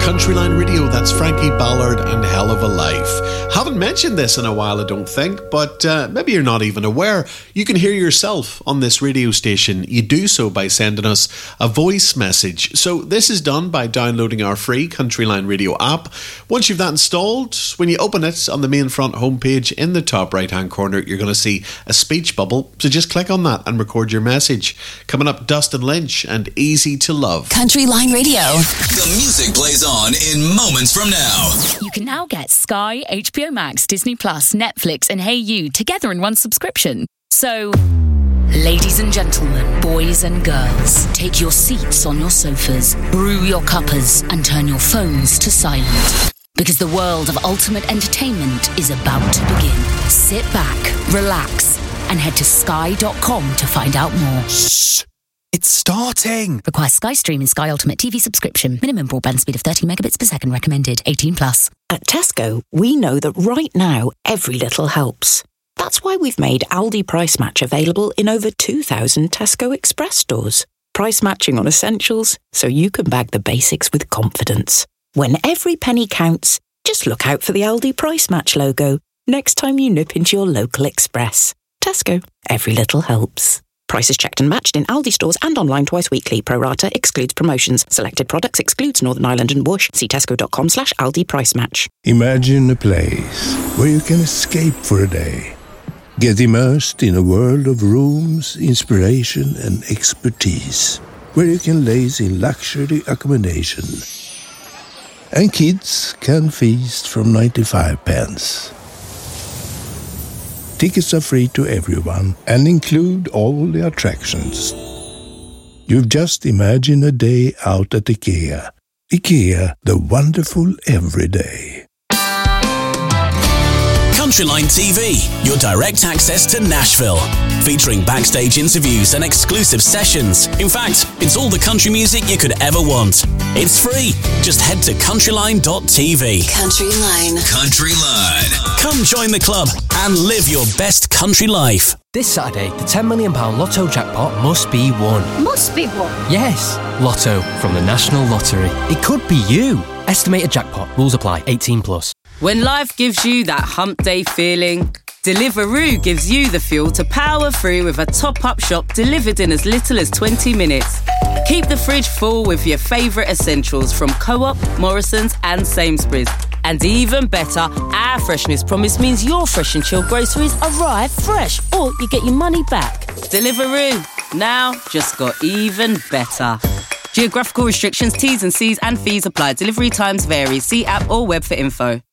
Countryline Radio, that's Frankie Ballard and Hell of a Life. Haven't mentioned this in a while, I don't think, but maybe you're not even aware. You can hear yourself on this radio station. You do so by sending us a voice message. So this is done by downloading our free Countryline Radio app. Once you've that installed, when you open it on the main front homepage in the top right-hand corner, you're going to see a speech bubble. So just click on that and record your message. Coming up, Dustin Lynch and Easy to Love. Countryline Radio. The music plays on in moments from now. You can now get Sky, HBO Max, Disney Plus, Netflix and Hey You together in one subscription. So, ladies and gentlemen, boys and girls, take your seats on your sofas, brew your cuppers and turn your phones to silent. Because the world of ultimate entertainment is about to begin. Sit back, relax and head to sky.com to find out more. Shh! It's starting! Requires Sky Stream and Sky Ultimate TV subscription. Minimum broadband speed of 30 megabits per second recommended. 18 plus. At Tesco, we know that right now, every little helps. That's why we've made Aldi Price Match available in over 2,000 Tesco Express stores. Price matching on essentials, so you can bag the basics with confidence. When every penny counts, just look out for the Aldi Price Match logo next time you nip into your local Express. Tesco, every little helps. Prices checked and matched in Aldi stores and online twice weekly. Pro rata excludes promotions. Selected products excludes Northern Ireland and Bush. See tesco.com/Aldi Price Match. Imagine a place where you can escape for a day. Get immersed in a world of rooms, inspiration and expertise. Where you can laze in luxury accommodation. And kids can feast from 95 pence. Tickets are free to everyone and include all the attractions. You've just imagined a day out at IKEA. IKEA, the wonderful everyday. Countryline TV, your direct access to Nashville. Featuring backstage interviews and exclusive sessions. In fact, it's all the country music you could ever want. It's free. Just head to countryline.tv. Countryline. Countryline. Come join the club and live your best country life. This Saturday, the £10 million Lotto jackpot must be won. Must be won? Yes, Lotto from the National Lottery. It could be you. Estimated jackpot. Rules apply. 18 plus. When life gives you that hump day feeling, Deliveroo gives you the fuel to power through with a top-up shop delivered in as little as 20 minutes. Keep the fridge full with your favourite essentials from Co-op, Morrison's and Sainsbury's. And even better, our freshness promise means your fresh and chilled groceries arrive fresh, or you get your money back. Deliveroo, now just got even better. Geographical restrictions, T's and C's and fees apply. Delivery times vary. See app or web for info.